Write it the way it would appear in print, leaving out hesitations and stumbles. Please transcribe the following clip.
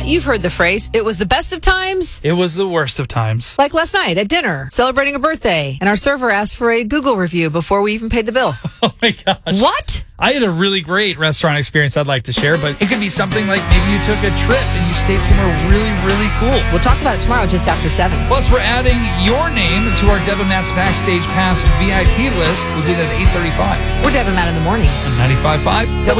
you've heard the phrase, it was the best of times. It was the worst of times. Like last night at dinner, celebrating a birthday, and our server asked for a Google review before we even paid the bill. Oh my gosh. What? I had a really great restaurant experience I'd like to share, but it could be something like maybe you took a trip and you stayed somewhere really, really cool. We'll talk about it tomorrow just after 7. Plus, we're adding your name to our Deb and Matt's Backstage Pass VIP list. We'll do that at 8:35. We're Deb and Matt in the morning. On 95.5.